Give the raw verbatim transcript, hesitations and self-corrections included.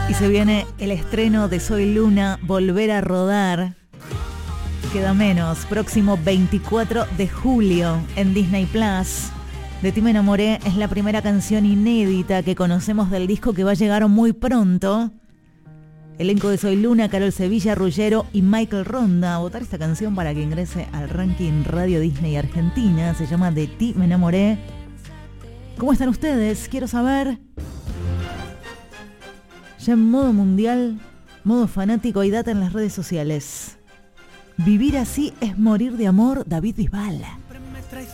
Y se viene el estreno de Soy Luna, Volver a Rodar. Queda menos, próximo veinticuatro de julio en Disney Plus. De ti me enamoré es la primera canción inédita que conocemos del disco que va a llegar muy pronto. Elenco de Soy Luna, Carol Sevilla, Ruggiero y Michael Ronda. A votar esta canción para que ingrese al ranking Radio Disney Argentina. Se llama De ti me enamoré. ¿Cómo están ustedes? Quiero saber. Ya en modo mundial, modo fanático, hay data en las redes sociales. Vivir así es morir de amor, David Bisbal.